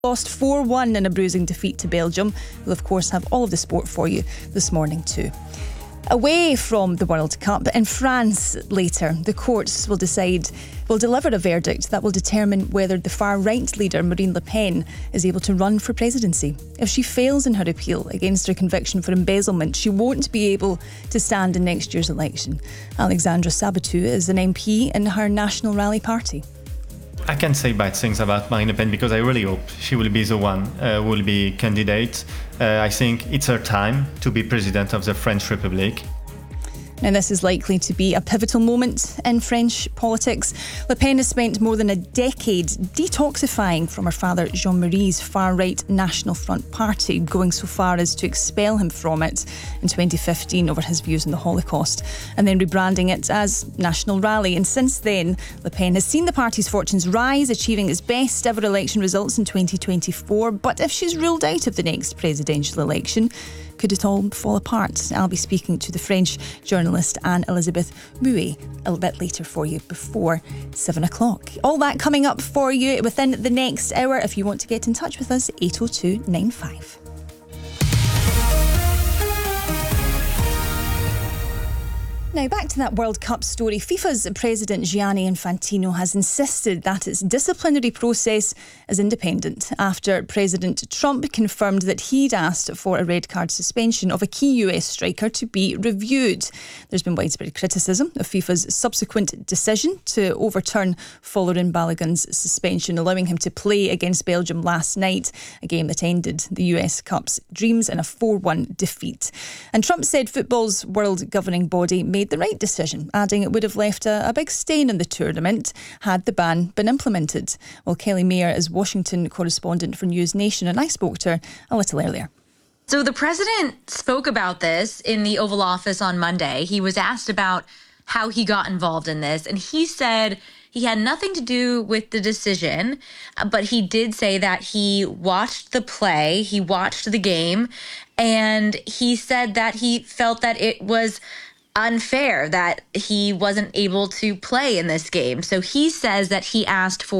Lost 4-1 in a bruising defeat to Belgium. We'll of course have all of the sport for you this morning too. Away from the World Cup, in France later, the courts will deliver a verdict that will determine whether the far-right leader Marine Le Pen is able to run for presidency. If she fails in her appeal against her conviction for embezzlement, she won't be able to stand in next year's election. Alexandra Sabatou is an MP in her National Rally party. I can't say bad things about Marine Le Pen because I really hope she will be the one who will be candidate. I think it's her time to be president of the French Republic. Now, this is likely to be a pivotal moment in French politics. Le Pen has spent more than a decade detoxifying from her father Jean-Marie's far-right National Front party, going so far as to expel him from it in 2015 over his views on the Holocaust, and then rebranding it as National Rally. And since then, Le Pen has seen the party's fortunes rise, achieving its best ever election results in 2024. But if she's ruled out of the next presidential election, could it all fall apart? I'll be speaking to the French journalist Anne-Elisabeth Mouet a little bit later for you before 7 o'clock. All that coming up for you within the next hour. If you want to get in touch with us, 80295. Now, back to that World Cup story. FIFA's president Gianni Infantino has insisted that its disciplinary process is independent after President Trump confirmed that he'd asked for a red card suspension of a key US striker to be reviewed. There's been widespread criticism of FIFA's subsequent decision to overturn Folarin Balogun's suspension, allowing him to play against Belgium last night, a game that ended the US Cup's dreams in a 4-1 defeat. And Trump said football's world governing body made the right decision, adding it would have left a big stain in the tournament had the ban been implemented. Well, Kelly Mayer is Washington correspondent for News Nation, and I spoke to her a little earlier. So the president spoke about this in the Oval Office on Monday. He was asked about how he got involved in this, and he said he had nothing to do with the decision, but he did say that he watched the play, he watched the game, and he said that he felt that it was unfair that he wasn't able to play in this game. So he says that he asked for